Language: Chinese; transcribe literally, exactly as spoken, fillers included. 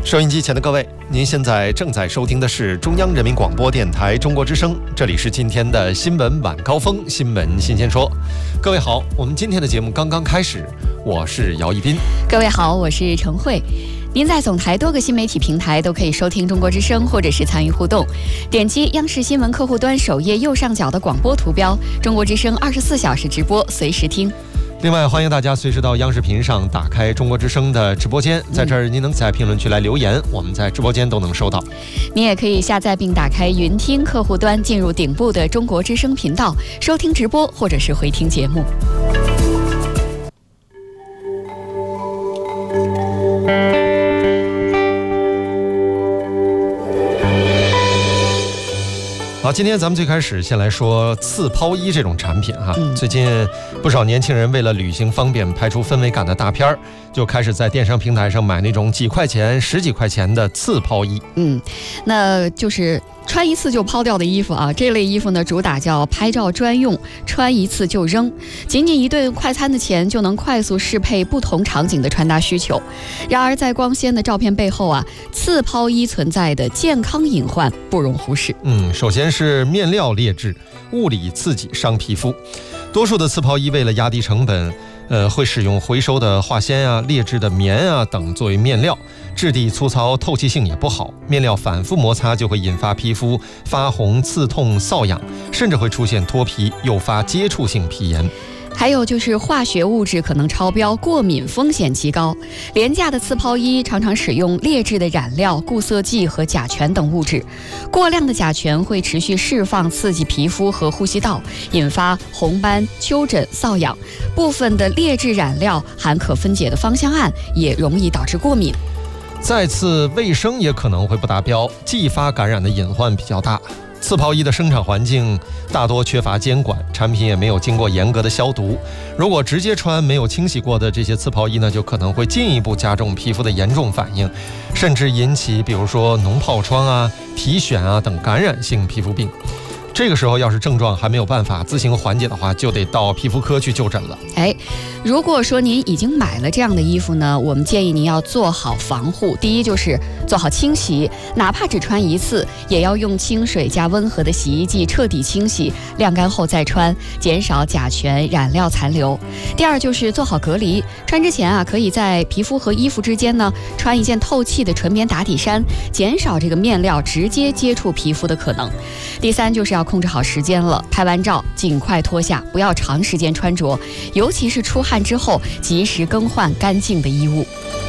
收音机前的各位，您现在正在收听的是中央人民广播电台中国之声，这里是今天的新闻晚高峰，新闻新鲜说。各位好，我们今天的节目刚刚开始，我是姚一斌。 各位好，我是陈慧。您在总台多个新媒体平台都可以收听中国之声，或者是参与互动。点击央视新闻客户端首页右上角的广播图标，中国之声二十四小时直播，随时听。 另外，欢迎大家随时到央视频上打开中国之声的直播间，在这儿您能在评论区来留言，我们在直播间都能收到。 您也可以下载并打开云听客户端，进入顶部的中国之声频道，收听直播或者是回听节目。 好，今天咱们最开始先来说次抛衣这种产品哈。 嗯、 最近不少年轻人为了旅行方便，拍出氛围感的大片儿，就开始在电商平台上买那种几块钱、十几块钱的次抛衣。 嗯，那就是穿一次就抛掉的衣服啊。这类衣服呢，主打叫拍照专用，穿一次就扔。仅仅一顿快餐的钱就能快速适配不同场景的穿搭需求。然而，在光鲜的照片背后啊，次抛衣存在的健康隐患不容忽视。 嗯，首先是面料劣质，物理刺激伤皮肤。多数的次抛衣为了压低成本，呃，会使用回收的化纤啊、劣质的棉啊等作为面料，质地粗糙，透气性也不好。面料反复摩擦就会引发皮肤发红、刺痛、瘙痒，甚至会出现脱皮，诱发接触性皮炎。 还有就是化学物质可能超标，过敏风险极高。廉价的次抛衣常常使用劣质的染料、固色剂和甲醛等物质，过量的甲醛会持续释放，刺激皮肤和呼吸道，引发红斑、丘疹、瘙痒。部分的劣质染料含可分解的芳香胺，也容易导致过敏。 再次，卫生也可能会不达标，继发感染的隐患比较大。次抛衣的生产环境大多缺乏监管，产品也没有经过严格的消毒。如果直接穿没有清洗过的这些次抛衣呢，就可能会进一步加重皮肤的严重反应，甚至引起比如说脓疱疮啊、皮癣啊等感染性皮肤病。这个时候要是症状还没有办法自行缓解的话，就得到皮肤科去就诊了。 哎，如果说您已经买了这样的衣服呢，我们建议您要做好防护。第一就是做好清洗，哪怕只穿一次，也要用清水加温和的洗衣剂彻底清洗，晾干后再穿，减少甲醛染料残留。第二就是做好隔离，穿之前啊，可以在皮肤和衣服之间呢穿一件透气的纯棉打底衫，减少这个面料直接接触皮肤的可能。第三就是要控制好时间了，拍完照尽快脱下，不要长时间穿着，尤其是出汗之后及时更换干净的衣物。